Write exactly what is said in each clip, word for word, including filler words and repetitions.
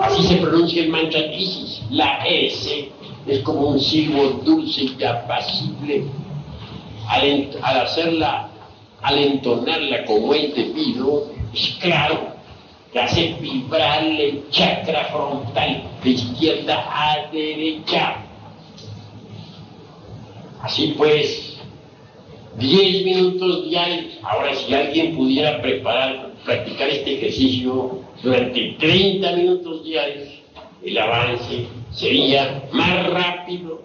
Así se pronuncia el mantra Isis. La S es como un silbo dulce y apacible. Al, al hacerla, al entonarla como es debido, es claro que hace vibrar el chakra frontal de izquierda a derecha. Así pues, diez minutos diarios. Ahora, si alguien pudiera preparar, practicar este ejercicio durante treinta minutos diarios, el avance sería más rápido.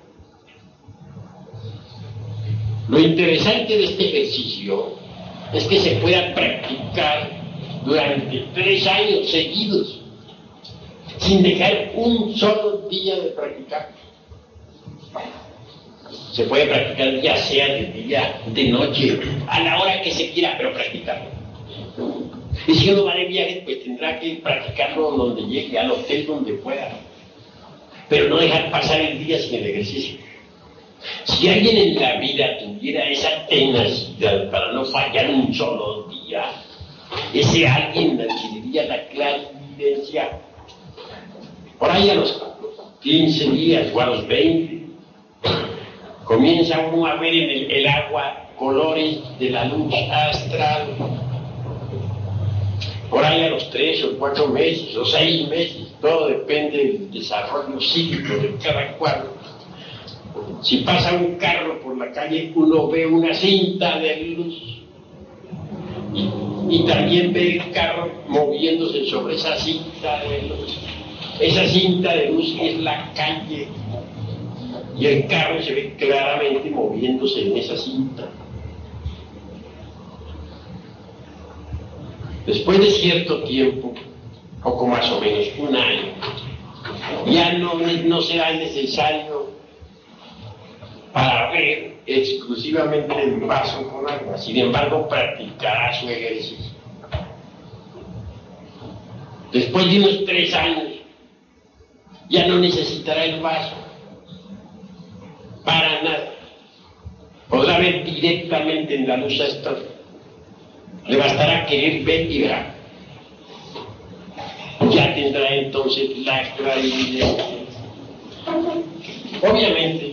Lo interesante de este ejercicio es que se pueda practicar durante tres años seguidos, sin dejar un solo día de practicar. Se puede practicar ya sea de día, de noche, a la hora que se quiera, pero practicarlo. Y si uno va de viaje, pues tendrá que practicarlo donde llegue, al hotel donde pueda. Pero no dejar pasar el día sin el ejercicio. Si alguien en la vida tuviera esa tenacidad para no fallar un solo día, ese alguien adquiriría la clarividencia. Por ahí a los quince días o a los veinte, comienza uno a ver en el, el agua colores de la luz astral. Por ahí a los tres o cuatro meses o seis meses, todo depende del desarrollo psíquico de cada cuadro. Si pasa un carro por la calle, uno ve una cinta de luz y, y también ve el carro moviéndose sobre esa cinta de luz. Esa cinta de luz es la calle y el carro se ve claramente moviéndose en esa cinta. Después de cierto tiempo, poco más o menos un año, ya no, no será necesario para ver exclusivamente el vaso con agua. Sin embargo, practicará su ejercicio. Después de unos tres años, ya no necesitará el vaso para nada. Podrá ver directamente en la luz astral. Le bastará querer ver y verá. Ya tendrá entonces la clarividencia. Obviamente,